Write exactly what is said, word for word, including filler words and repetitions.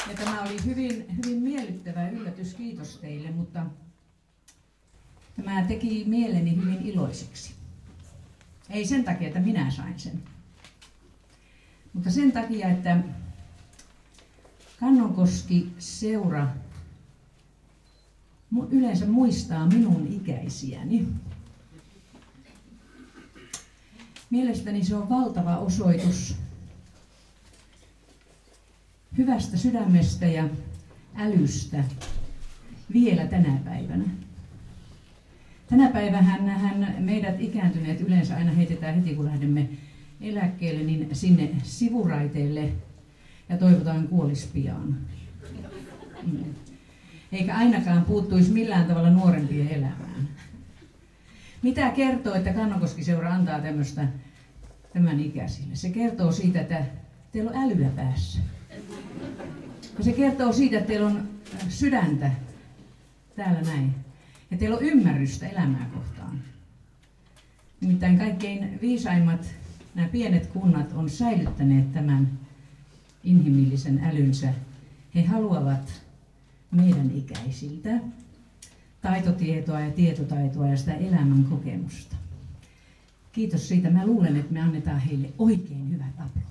Ja tämä oli hyvin, hyvin miellyttävä yllätys, kiitos teille, mutta tämä teki mieleni hyvin iloiseksi. Ei sen takia, että minä sain sen, mutta sen takia, että Kannonkoski-seura yleensä muistaa minun ikäisiäni. Mielestäni se on valtava osoitus hyvästä sydämestä ja älystä vielä tänä päivänä. Tänä päivänä meidät ikääntyneet yleensä aina heitetään heti, kun lähdemme eläkkeelle, niin sinne sivuraiteille ja toivotaan kuolis pian. Eikä ainakaan puuttuisi millään tavalla nuorempien elämään. Mitä kertoo, että Kannonkoski-seura antaa tämmöistä tämän ikäisille? Se kertoo siitä, että teillä on älyä päässä. Ja se kertoo siitä, että teillä on sydäntä täällä näin. Ja teillä on ymmärrystä elämää kohtaan. Nimittäin kaikkein viisaimmat, nämä pienet kunnat on säilyttäneet tämän inhimillisen älynsä. He haluavat meidän ikäisiltä taitotietoa ja tietotaitoa ja sitä elämän kokemusta. Kiitos siitä. Mä luulen, että me annetaan heille oikein hyvät aplodit.